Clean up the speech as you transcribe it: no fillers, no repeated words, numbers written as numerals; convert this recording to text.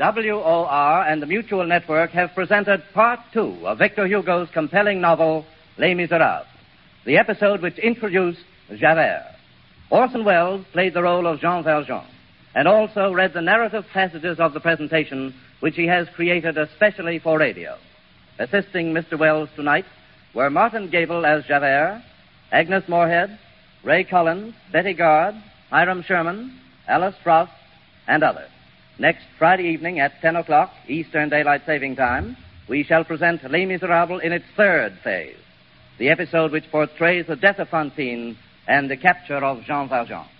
WOR and the Mutual Network have presented Part 2 of Victor Hugo's compelling novel, Les Miserables, the episode which introduced Javert. Orson Welles played the role of Jean Valjean and also read the narrative passages of the presentation which he has created especially for radio. Assisting Mr. Welles tonight were Martin Gable as Javert, Agnes Moorehead, Ray Collins, Betty Gard, Hiram Sherman, Alice Frost, and others. Next Friday evening at 10 o'clock, Eastern Daylight Saving Time, we shall present Les Miserables in its third phase, the episode which portrays the death of Fantine and the capture of Jean Valjean.